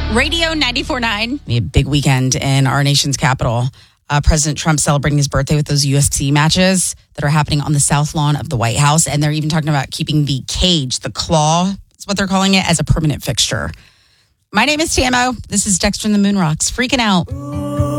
Radio 94.9. A big weekend in our nation's capital. President Trump celebrating his birthday with those UFC matches that are happening on the South Lawn of the White House. And they're even talking about keeping the cage, the claw, is what they're calling it, as a permanent fixture. My name is Tamo. This is Dexter and the Moon Rocks. Freaking out.